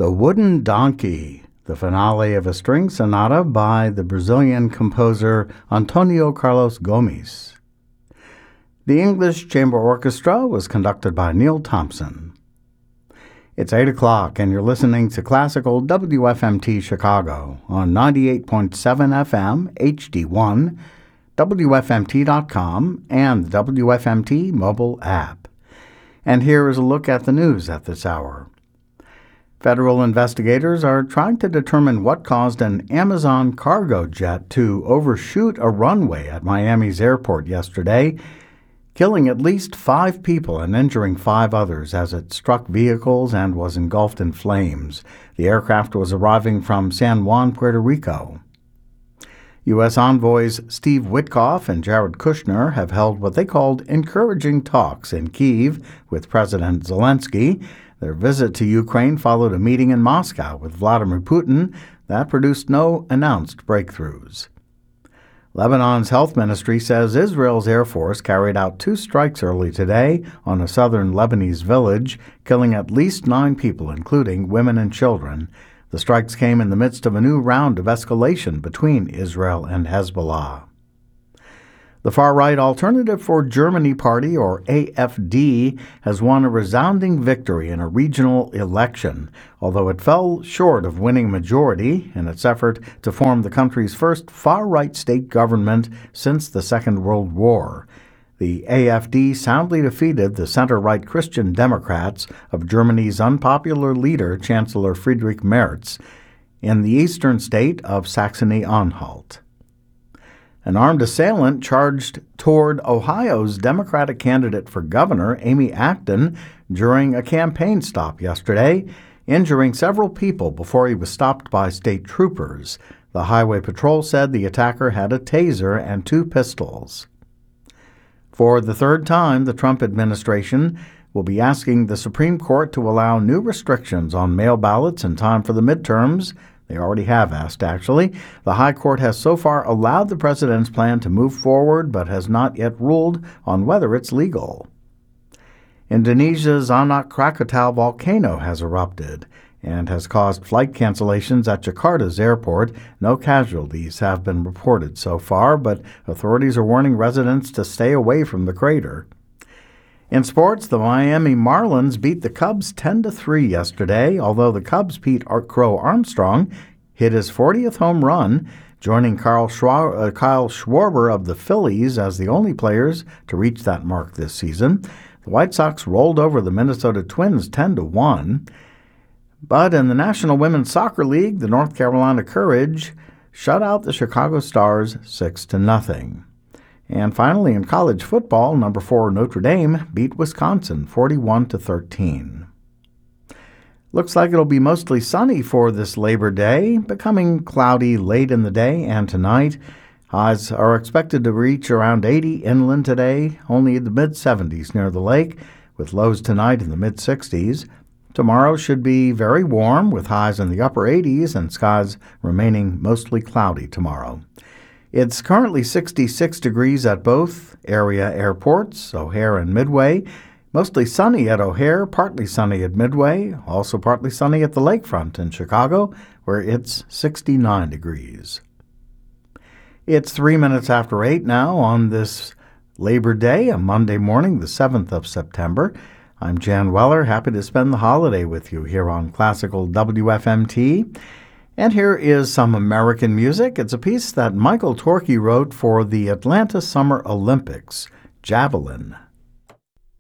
The Wooden Donkey, the finale of a string sonata by the Brazilian composer Antonio Carlos Gomes. The English Chamber Orchestra was conducted by Neil Thompson. It's 8 o'clock, and you're listening to Classical WFMT Chicago on 98.7 FM HD1, WFMT.com, and the WFMT mobile app. And here is a look at the news at this hour. Federal investigators are trying to determine what caused an Amazon cargo jet to overshoot a runway at Miami's airport yesterday, killing at least 5 people and injuring 5 others as it struck vehicles and was engulfed in flames. The aircraft was arriving from San Juan, Puerto Rico. U.S. envoys Steve Witkoff and Jared Kushner have held what they called encouraging talks in Kyiv with President Zelensky. Their visit to Ukraine followed a meeting in Moscow with Vladimir Putin that produced no announced breakthroughs. Lebanon's health ministry says Israel's Air Force carried out 2 strikes early today on a southern Lebanese village, killing at least 9 people, including women and children. The strikes came in the midst of a new round of escalation between Israel and Hezbollah. The far-right Alternative for Germany Party, or AfD, has won a resounding victory in a regional election, although it fell short of winning a majority in its effort to form the country's first far-right state government since the Second World War. The AfD soundly defeated the center-right Christian Democrats of Germany's unpopular leader, Chancellor Friedrich Merz, in the eastern state of Saxony-Anhalt. An armed assailant charged toward Ohio's Democratic candidate for governor, Amy Acton, during a campaign stop yesterday, injuring several people before he was stopped by state troopers. The Highway Patrol said the attacker had a taser and 2 pistols. For the 3rd time, the Trump administration will be asking the Supreme Court to allow new restrictions on mail ballots in time for the midterms. They already have asked, actually. The High Court has so far allowed the president's plan to move forward, but has not yet ruled on whether it's legal. Indonesia's Anak Krakatau volcano has erupted and has caused flight cancellations at Jakarta's airport. No casualties have been reported so far, but authorities are warning residents to stay away from the crater. In sports, the Miami Marlins beat the Cubs 10-3 yesterday, although the Cubs' Pete Crow Armstrong hit his 40th home run, joining Kyle Schwarber of the Phillies as the only players to reach that mark this season. The White Sox rolled over the Minnesota Twins 10-1. But in the National Women's Soccer League, the North Carolina Courage shut out the Chicago Stars 6-0. And finally, in college football, number 4 Notre Dame beat Wisconsin 41-13. Looks like it'll be mostly sunny for this Labor Day, becoming cloudy late in the day and tonight. Highs are expected to reach around 80 inland today, only in the mid-70s near the lake, with lows tonight in the mid-60s. Tomorrow should be very warm, with highs in the upper 80s and skies remaining mostly cloudy tomorrow. It's currently 66 degrees at both area airports, O'Hare and Midway. Mostly sunny at O'Hare, partly sunny at Midway, also partly sunny at the lakefront in Chicago, where it's 69 degrees. It's 3 minutes after 8 now on this Labor Day, a Monday morning, the 7th of September. I'm Jan Weller, happy to spend the holiday with you here on Classical WFMT. And here is some American music. It's a piece that Michael Torkey wrote for the Atlanta Summer Olympics, Javelin.